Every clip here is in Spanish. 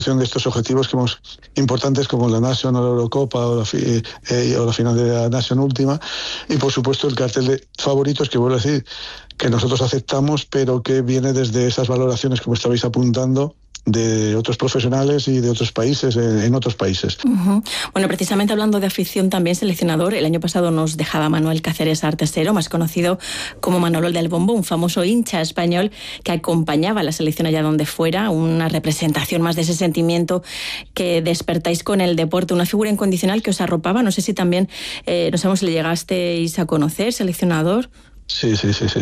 de estos objetivos que hemos importantes como la Nation o la Eurocopa o la final de la Nation última, y por supuesto el cartel de favoritos, que vuelvo a decir que nosotros aceptamos, pero que viene desde esas valoraciones, como estabais apuntando, de otros profesionales y de otros países, en otros países. Uh-huh. Bueno, precisamente hablando de afición, también seleccionador, el año pasado nos dejaba Manuel Cáceres Artesero, más conocido como Manolo del Bombo, un famoso hincha español que acompañaba a la selección allá donde fuera, una representación más de ese sentimiento que despertáis con el deporte, una figura incondicional que os arropaba. No sé si también, no sabemos si le llegasteis a conocer, seleccionador. Sí,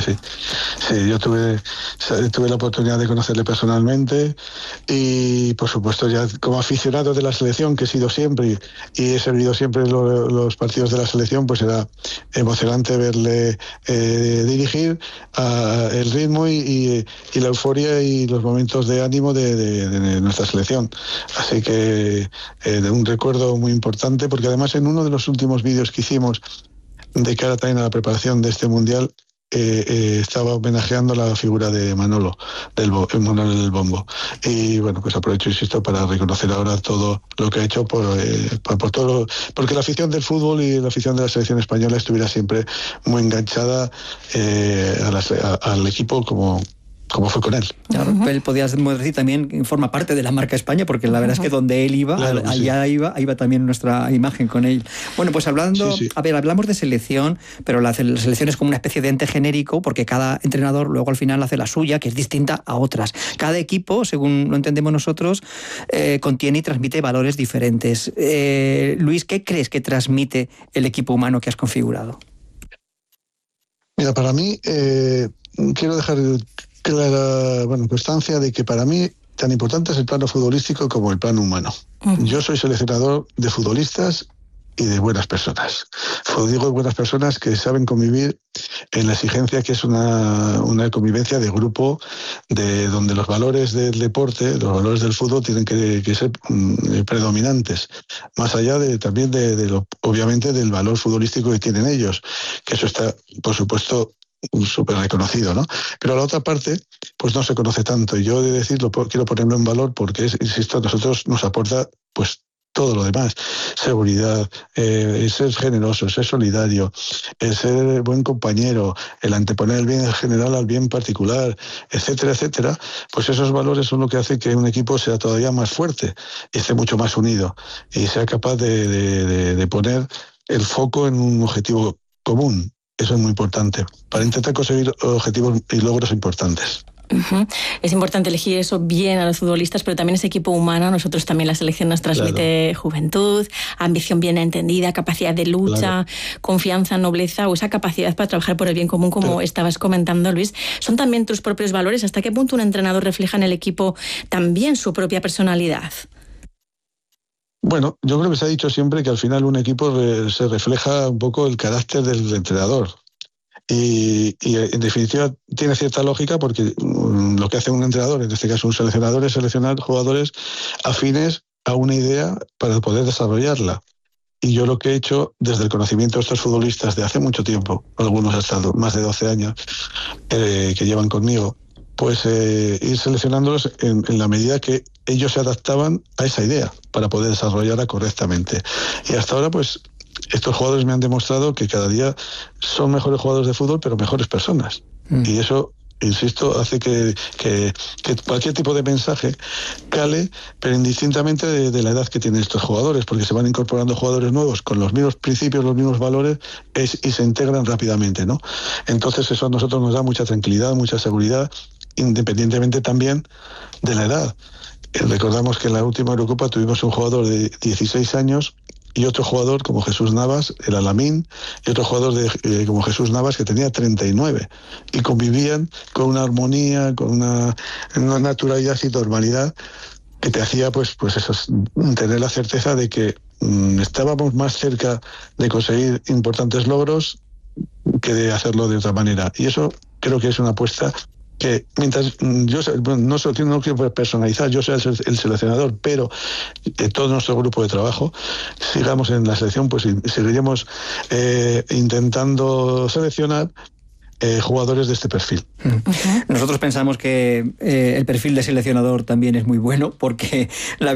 yo tuve la oportunidad de conocerle personalmente y, por supuesto, ya como aficionado de la selección, que he sido siempre y he servido siempre los partidos de la selección, pues era emocionante verle dirigir el ritmo y la euforia y los momentos de ánimo de nuestra selección. Así que un recuerdo muy importante, porque además en uno de los últimos vídeos que hicimos de cara también a la preparación de este Mundial, estaba homenajeando la figura de Manolo del Bombo. Y bueno, pues aprovecho, insisto, para reconocer ahora todo lo que ha hecho por todo, porque la afición del fútbol y la afición de la selección española estuviera siempre muy enganchada al equipo como fue con él. Claro, él, podías decir, también forma parte de la marca España, porque la verdad es que donde él iba, claro, allá sí. iba también nuestra imagen con él. Bueno, pues hablando, sí. A ver, hablamos de selección, pero la selección es como una especie de ente genérico, porque cada entrenador luego al final hace la suya, que es distinta a otras. Cada equipo, según lo entendemos nosotros, contiene y transmite valores diferentes. Luis, ¿qué crees que transmite el equipo humano que has configurado? Mira, para mí, quiero dejar clara constancia de que para mí tan importante es el plano futbolístico como el plano humano. Yo soy seleccionador de futbolistas y de buenas personas. Digo buenas personas que saben convivir en la exigencia que es una convivencia de grupo, donde los valores del deporte, los valores del fútbol tienen que ser predominantes, más allá también obviamente del valor futbolístico que tienen ellos, que eso está, por supuesto, súper reconocido, ¿no? Pero a la otra parte, pues no se conoce tanto. Y yo, de decirlo, quiero ponerlo en valor porque, insisto, a nosotros nos aporta, pues, todo lo demás. Seguridad, ser generoso, ser solidario, ser buen compañero, el anteponer el bien general al bien particular, etcétera, etcétera. Pues esos valores son lo que hace que un equipo sea todavía más fuerte y esté mucho más unido y sea capaz de poner el foco en un objetivo común. Eso es muy importante, para intentar conseguir objetivos y logros importantes. Uh-huh. Es importante elegir eso bien a los futbolistas, pero también ese equipo humano. Nosotros también, la selección nos transmite juventud, ambición bien entendida, capacidad de lucha, confianza, nobleza, o esa capacidad para trabajar por el bien común, como estabas comentando, Luis. ¿Son también tus propios valores? ¿Hasta qué punto un entrenador refleja en el equipo también su propia personalidad? Bueno, yo creo que se ha dicho siempre que al final un equipo se refleja un poco el carácter del entrenador. Y en definitiva tiene cierta lógica, porque lo que hace un entrenador, en este caso un seleccionador, es seleccionar jugadores afines a una idea para poder desarrollarla. Y yo lo que he hecho desde el conocimiento de estos futbolistas de hace mucho tiempo, algunos hasta más de 12 años, que llevan conmigo, pues ir seleccionándolos en la medida que ellos se adaptaban a esa idea para poder desarrollarla correctamente. Y hasta ahora, pues, estos jugadores me han demostrado que cada día son mejores jugadores de fútbol, pero mejores personas. Y eso, insisto, hace que cualquier tipo de mensaje cale, pero indistintamente de la edad que tienen estos jugadores, porque se van incorporando jugadores nuevos con los mismos principios, los mismos valores, y se integran rápidamente, ¿no? Entonces eso a nosotros nos da mucha tranquilidad, mucha seguridad, independientemente también de la edad. Recordamos que en la última Eurocopa tuvimos un jugador de 16 años y otro jugador como Jesús Navas, el Alamín, y otro jugador como Jesús Navas que tenía 39, y convivían con una armonía, con una naturalidad y normalidad que te hacía pues eso, tener la certeza de que estábamos más cerca de conseguir importantes logros que de hacerlo de otra manera. Y eso creo que es una apuesta que mientras yo no quiero personalizar, yo soy el seleccionador, pero todo nuestro grupo de trabajo sigamos en la selección, pues seguiremos intentando seleccionar jugadores de este perfil. Nosotros pensamos que el perfil de seleccionador también es muy bueno, porque la